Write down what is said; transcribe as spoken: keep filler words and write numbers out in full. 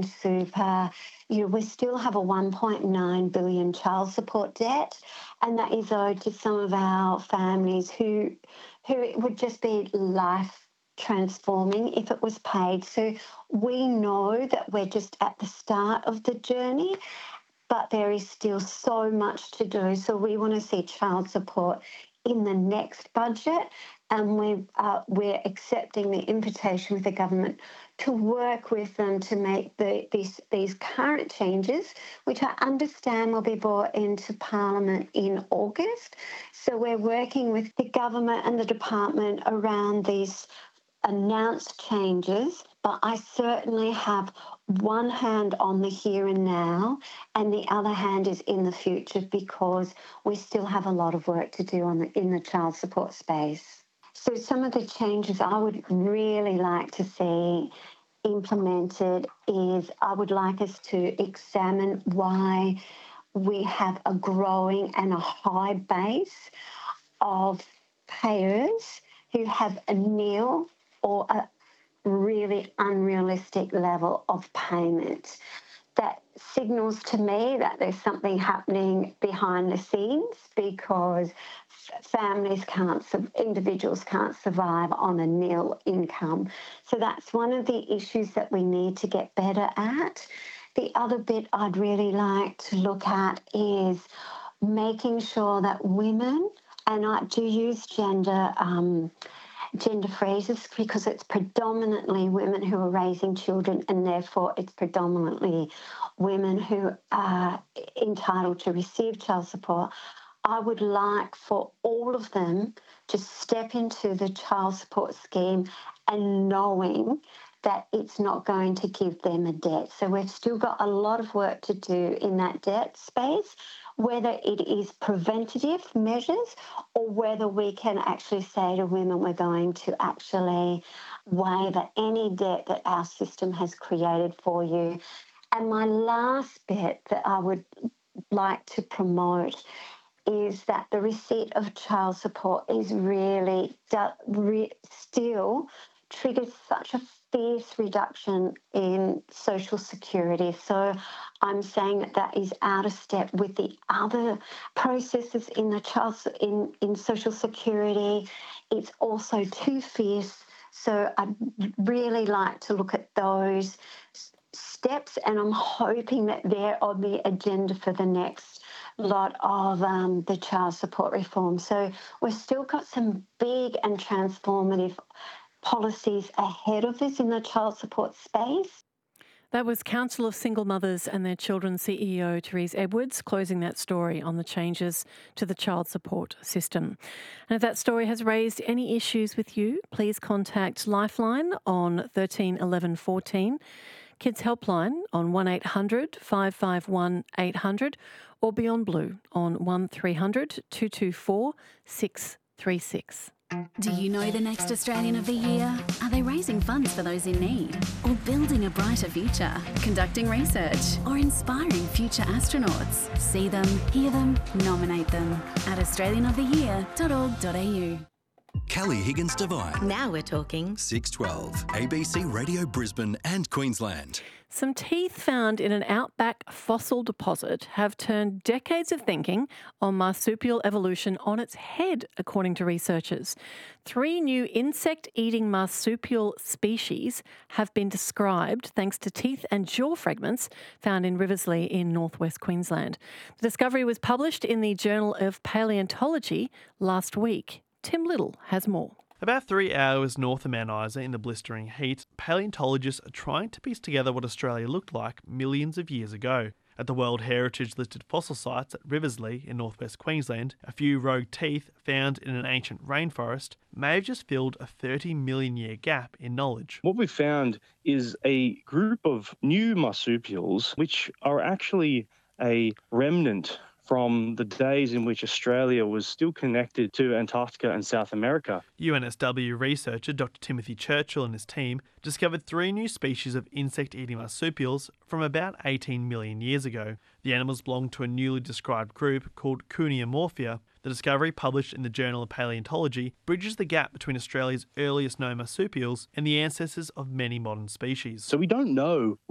and super. You know, we still have a one point nine billion child support debt, and that is owed to some of our families who, who it would just be life transforming if it was paid. So we know that we're just at the start of the journey, but there is still so much to do. So we want to see child support in the next budget, and we, uh, we're accepting the invitation with the government to work with them to make the, these, these current changes, which I understand will be brought into Parliament in August. So we're working with the government and the department around these announced changes, but I certainly have one hand on the here and now and the other hand is in the future, because we still have a lot of work to do on the, in the child support space. So some of the changes I would really like to see implemented is I would like us to examine why we have a growing and a high base of payers who have a nil or a really unrealistic level of payment. That signals to me that there's something happening behind the scenes, because f- families can't, individuals can't survive on a nil income. So that's one of the issues that we need to get better at. The other bit I'd really like to look at is making sure that women, and I do use gender um, gender phrases because it's predominantly women who are raising children, and therefore it's predominantly women who are entitled to receive child support. I would like for all of them to step into the child support scheme and knowing that it's not going to give them a debt. So we've still got a lot of work to do in that debt space, whether it is preventative measures or whether we can actually say to women we're going to actually waive any debt that our system has created for you. And my last bit that I would like to promote is that the receipt of child support is really re- still triggers such a fierce reduction in social security. So I'm saying that that is out of step with the other processes in the child in, in social security. It's also too fierce. So I'd really like to look at those steps, and I'm hoping that they're on the agenda for the next lot of um, the child support reform. So we've still got some big and transformative policies ahead of us in the child support space. That was Council of Single Mothers and Their Children C E O Therese Edwards closing that story on the changes to the child support system. And if that story has raised any issues with you, please contact Lifeline on thirteen eleven fourteen, Kids Helpline on one eight hundred five five one eight hundred, or Beyond Blue on one three hundred two two four six three six. Do you know the next Australian of the Year? Are they raising funds for those in need? Or building a brighter future? Conducting research? Or inspiring future astronauts? See them, hear them, nominate them at australian of the year dot org dot a u. Kelly Higgins Devine. Now we're talking. six twelve, A B C Radio Brisbane and Queensland. Some teeth found in an outback fossil deposit have turned decades of thinking on marsupial evolution on its head, according to researchers. Three new insect-eating marsupial species have been described thanks to teeth and jaw fragments found in Riverslea in northwest Queensland. The discovery was published in the Journal of Paleontology last week. Tim Little has more. About three hours north of Mount Isa in the blistering heat, paleontologists are trying to piece together what Australia looked like millions of years ago. At the World Heritage listed fossil sites at Riverslea in northwest Queensland, a few rogue teeth found in an ancient rainforest may have just filled a thirty million year gap in knowledge. What we found is a group of new marsupials which are actually a remnant from the days in which Australia was still connected to Antarctica and South America. U N S W researcher Doctor Timothy Churchill and his team discovered three new species of insect-eating marsupials from about eighteen million years ago. The animals belong to a newly described group called Cuniomorphia. The discovery, published in the Journal of Paleontology, bridges the gap between Australia's earliest known marsupials and the ancestors of many modern species. So we don't know